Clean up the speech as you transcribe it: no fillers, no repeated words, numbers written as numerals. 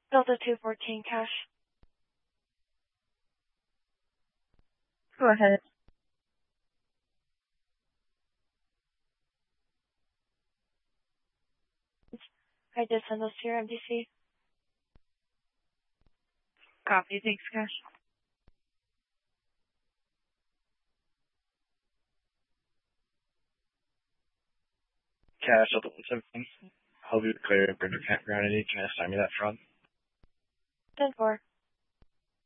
Delta 214 cash. Go ahead. I did send those to your MDC. Copy. Thanks, Cash. Cash, Delta 117. I'll be clear Bridger Campground. Any can you assign me that front? 10-4.